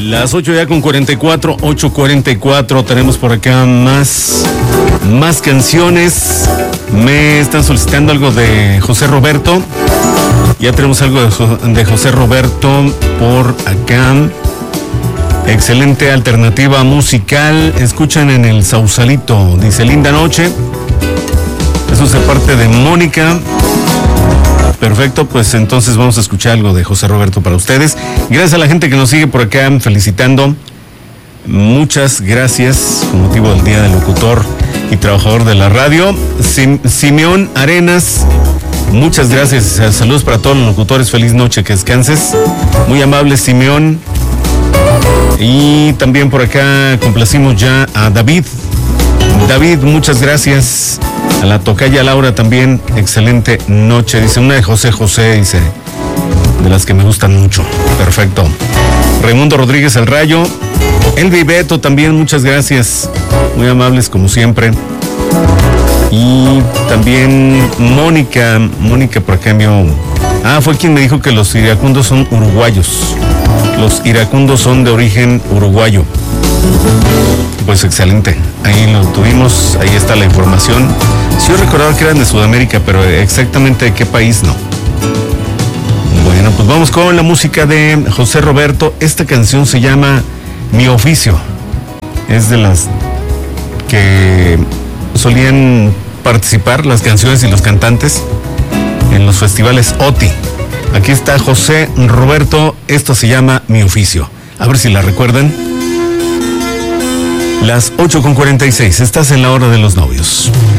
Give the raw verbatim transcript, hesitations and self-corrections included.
Las ocho ya con cuarenta y cuatro, ocho cuarenta y cuatro, tenemos por acá más, más canciones. Me están solicitando algo de José Roberto. Ya tenemos algo de, de José Roberto por acá. Excelente alternativa musical. Escuchan en el Sausalito. Dice, linda noche. Eso es de parte de Mónica. Perfecto, pues entonces vamos a escuchar algo de José Roberto para ustedes. Gracias a la gente que nos sigue por acá felicitando. Muchas gracias con motivo del Día del Locutor y Trabajador de la Radio. Sim- Simeón Arenas, muchas gracias. Saludos para todos los locutores. Feliz noche, que descanses. Muy amable, Simeón. Y también por acá complacimos ya a David. David, muchas gracias. A la tocaya Laura también, excelente noche. Dice, una de José José, dice, de las que me gustan mucho. Perfecto. Raimundo Rodríguez El Rayo. Elvi Beto también, muchas gracias. Muy amables como siempre. Y también Mónica, Mónica por acá envió. Ah, fue quien me dijo que los iracundos son uruguayos. Los iracundos son de origen uruguayo. Pues excelente, ahí lo tuvimos, ahí está la información. Sí, yo recordaba que eran de Sudamérica, pero exactamente de qué país no. Bueno, pues vamos con la música de José Roberto. Esta canción se llama Mi Oficio. Es de las que solían participar las canciones y los cantantes en los festivales O T I. Aquí está José Roberto, esto se llama Mi Oficio. A ver si la recuerdan. Las ocho con cuarenta y seis, estás en la hora de los novios.